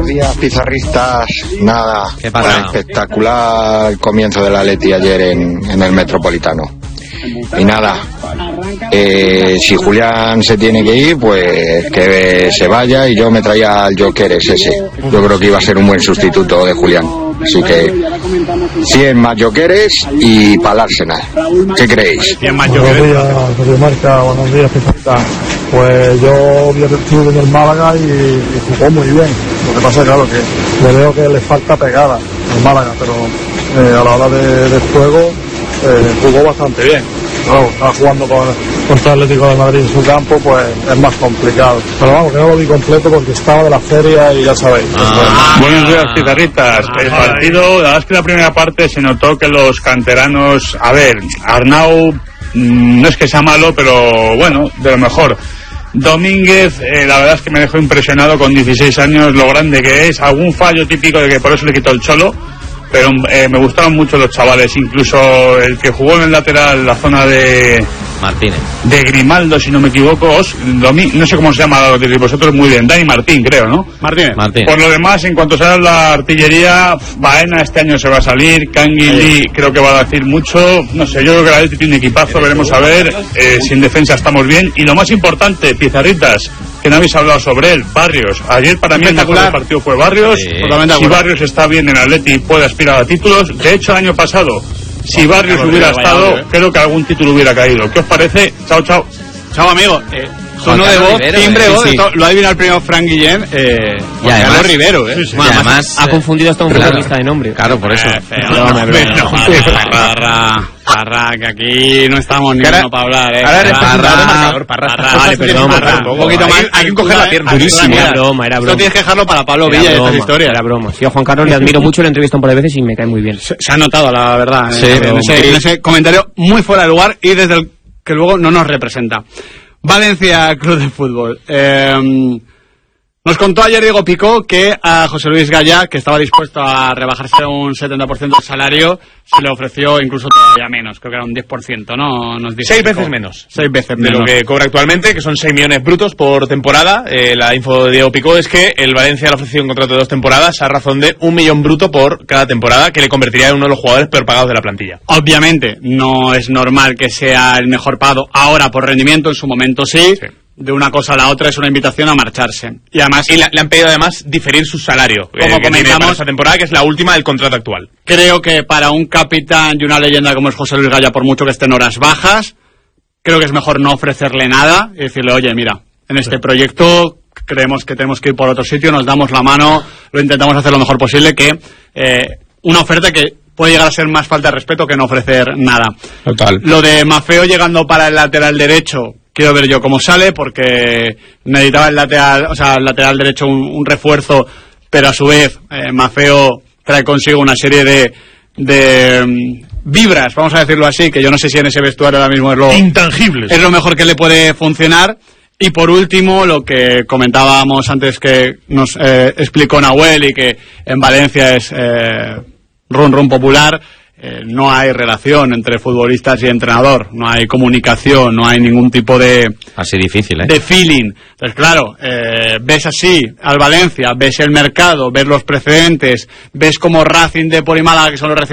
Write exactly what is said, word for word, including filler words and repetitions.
días, pizarristas. Nada, ¿Qué pasa? espectacular comienzo del Atleti ayer en, en el Metropolitano. Y nada, eh, si Julián se tiene que ir, pues que se vaya, y yo me traía al Jokeres ese. Yo creo que iba a ser un buen sustituto de Julián. Así que cien más Jokeres y para el Arsenal. ¿Qué creéis? cien más Jokeres. Buenos días, José Marca, buenos días, pizarristas. Pues yo vi el partido en el Málaga y, y jugó muy bien. Lo que pasa es claro que le veo que le falta pegada al Málaga, pero eh, a la hora de, de juego eh, jugó bastante bien. Claro, estaba jugando con, contra el Atlético de Madrid en su campo, pues es más complicado. Pero vamos, que no lo vi completo porque estaba de la feria y ya sabéis. Ah, pues, buenos días, pizarristas. El partido, la verdad es que la primera parte se notó que los canteranos, a ver, Arnau mmm, no es que sea malo, pero bueno, de lo mejor. Domínguez, eh, la verdad es que me dejó impresionado con dieciséis años, lo grande que es, algún fallo típico de que por eso le quitó el Cholo, pero eh, me gustaron mucho los chavales, incluso el que jugó en el lateral, la zona de Martínez, de Grimaldo, si no me equivoco, os, Domi, no sé cómo se llama de vosotros, muy bien, Dani Martín, creo, ¿no? Martínez. Martín. Por lo demás, en cuanto salga la artillería, Baena este año se va a salir, Canguilí creo que va a decir mucho, no sé, yo creo que la Leti tiene un equipazo, veremos a ver, eh, si en defensa estamos bien, y lo más importante, pizarritas, que no habéis hablado sobre él, Barrios. Ayer para mí el mejor del partido fue Barrios. Sí. Si Barrios está bien en Atleti puede aspirar a títulos. De hecho, el año pasado, si Barrios claro, hubiera vaya, estado, vaya, creo que algún título hubiera caído. ¿Qué os parece? Chao, chao. Chao, amigo. Eh, tono de voz, Rivero, timbre de eh, voz, sí, sí. esto lo ha adivinado el premio Frank Guillén. Eh, Y además- Carlos Rivero, ¿eh? Sí, sí. Y además Ha eh, confundido hasta un claro. futbolista de nombre. Claro, por eso. Eh, feo, no, no, no, Parra, Parra, que aquí no estamos ni Ahora- uno para hablar, ¿eh? Ahora eres Parra, presentador de marcador, Parra. Parra, Vale, vale, perdón, Parra, Parra. un poquito más. Hay que coger la pierna. Durísimo. Era broma, era Esto broma. tienes que dejarlo para Pablo Era Villa y broma, estas historias. Era broma. Sí, a Juan Carlos le admiro mucho, le he entrevistado un par de veces y me cae muy bien. Se, se ha notado, la verdad, Sí, eh, en, pero- ese, en ese comentario muy fuera de lugar y desde el que luego no nos representa. Valencia Club de Fútbol. Eh, nos contó ayer Diego Picó que a José Luis Gallá, que estaba dispuesto a rebajarse un setenta por ciento del salario, se le ofreció incluso todavía menos, creo que era un diez por ciento, ¿no? Nos dijo Seis Picó. veces menos. Seis veces De menos. lo que cobra actualmente, que son seis millones brutos por temporada. Eh, la info de Diego Picó es que el Valencia le ha ofrecido un contrato de dos temporadas a razón de un millón bruto por cada temporada, que le convertiría en uno de los jugadores peor pagados de la plantilla. Obviamente, no es normal que sea el mejor pagado ahora por rendimiento, en su momento sí. Sí. De una cosa a la otra es una invitación a marcharse. Y además, Y la- le han pedido además diferir su salario, Como eh, que tiene comentamos- para esta temporada, que es la última del contrato actual. creo que para un capitán y una leyenda como es José Luis Gallá, por mucho que esté en horas bajas, creo que es mejor no ofrecerle nada y decirle, oye, mira, en este proyecto creemos que tenemos que ir por otro sitio, nos damos la mano, lo intentamos hacer lo mejor posible, que eh, una oferta que puede llegar a ser más falta de respeto que no ofrecer nada. Total. Lo de Maffeo llegando para el lateral derecho, quiero ver yo cómo sale, porque necesitaba el lateral, o sea, el lateral derecho un, un refuerzo, pero a su vez eh, Maffeo trae consigo una serie de, de mm, vibras, vamos a decirlo así, que yo no sé si en ese vestuario ahora mismo es lo, Intangibles. es lo mejor que le puede funcionar. Y por último, lo que comentábamos antes que nos eh, explicó Nahuel y que en Valencia es eh, run run popular, eh, no hay relación entre futbolistas y entrenador, no hay comunicación, no hay ningún tipo de, Así difícil, ¿eh? de feeling. Entonces, claro, eh, ves así al Valencia, ves el mercado, ves los precedentes, ves como Racing, Depor y Málaga, que son los recién